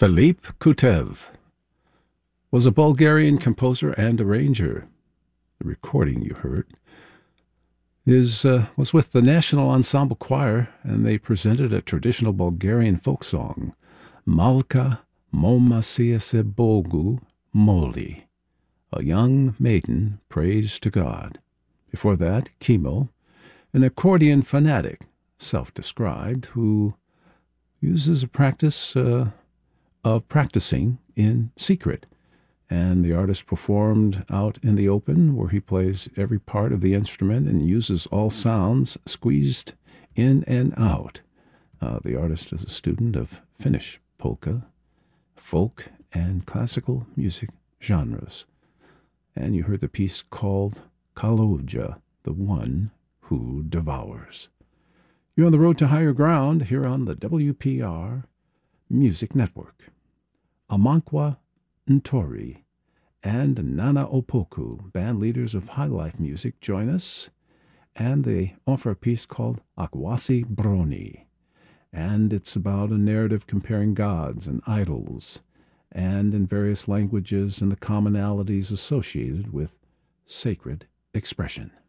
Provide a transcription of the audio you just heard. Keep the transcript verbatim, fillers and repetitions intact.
Philippe Kutev was a Bulgarian composer and arranger. The recording you heard is uh, was with the National Ensemble Choir, and they presented a traditional Bulgarian folk song, Malka Momasiase Bogu Moli, a young maiden prays to God. Before that, Kimo, an accordion fanatic, self-described, who uses a practice uh, of practicing in secret. And the artist performed out in the open, where he plays every part of the instrument and uses all sounds squeezed in and out. Uh, the artist is a student of Finnish polka, folk, and classical music genres. And you heard the piece called Kaluja, the One Who Devours. You're on the road to higher ground here on the W P R Music Network. Amankwa Ntori and Nana Opoku, band leaders of High Life Music, join us, and they offer a piece called Akwasi Broni. And it's about a narrative comparing gods and idols, and in various languages and the commonalities associated with sacred expression.